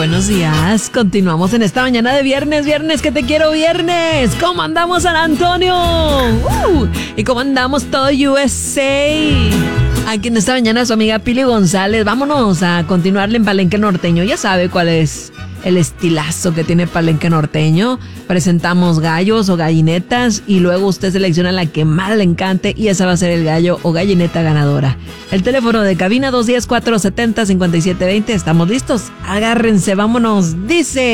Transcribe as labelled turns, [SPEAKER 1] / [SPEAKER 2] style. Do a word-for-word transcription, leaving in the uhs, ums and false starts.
[SPEAKER 1] buenos días. Continuamos en esta mañana de viernes, viernes que te quiero viernes. ¿Cómo andamos, San Antonio? Uh, ¿Y cómo andamos todo U S A? Aquí en esta mañana su amiga Pili González. Vámonos a continuarle en Palenque Norteño. Ya sabe cuál es el estilazo que tiene Palenque Norteño. Presentamos gallos o gallinetas y luego usted selecciona la que más le encante y esa va a ser el gallo o gallineta ganadora. El teléfono de cabina dos uno cero, cuatro siete cero, cinco siete dos cero. ¿Estamos listos? Agárrense, vámonos. Dice...